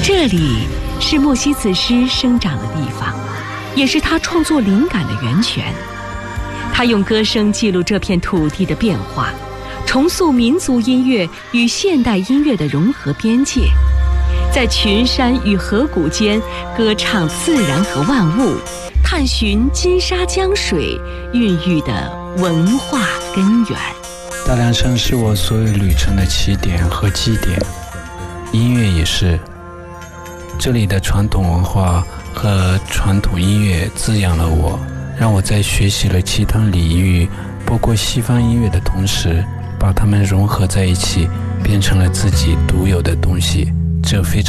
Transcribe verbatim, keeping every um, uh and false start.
这里是莫西子诗生长的地方，也是他创作灵感的源泉。他用歌声记录这片土地的变化，重塑民族音乐与现代音乐的融合边界，在群山与河谷间歌唱自然和万物，探寻金沙江水孕育的文化根源。 大凉山是我所有旅程的起点和基点，音乐也是。这里的传统文化和传统音乐滋养了我，让我在学习了其他领域包括西方音乐的同时，把它们融合在一起，变成了自己独有的东西，这非常